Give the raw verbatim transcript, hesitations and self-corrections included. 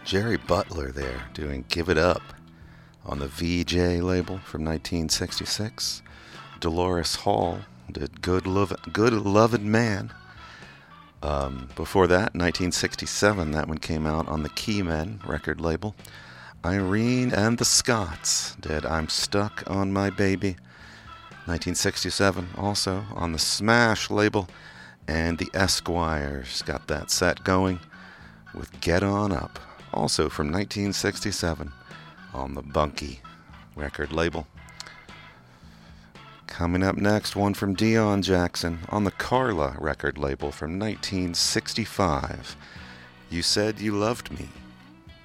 Jerry Butler there doing Give It Up on the V J label from nineteen sixty-six. Dolores Hall did Good, Love- Good Loved Man. Um, before that, nineteen sixty-seven, that one came out on the Keymen record label. Irene and the Scots did I'm Stuck on My Baby. nineteen sixty-seven, also on the Smash label. And the Esquires got that set going with Get On Up, also from nineteen sixty-seven on the Bunky record label. Coming up next, one from Dion Jackson on the Carla record label from nineteen sixty-five. You Said You Loved Me.